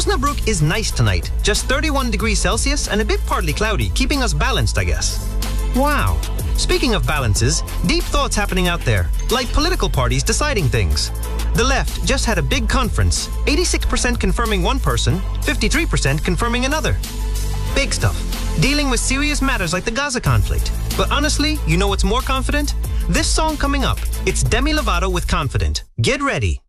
Osnabrück is nice tonight. Just 31 degrees Celsius and a bit partly cloudy, keeping us balanced, I guess. Wow. Speaking of balances, deep thoughts happening out there, like political parties deciding things. The left just had a big conference, 86% confirming one person, 53% confirming another. Big stuff, dealing with serious matters like the Gaza conflict. But honestly, you know what's more confident? This song coming up. It's Demi Lovato with Confident. Get ready.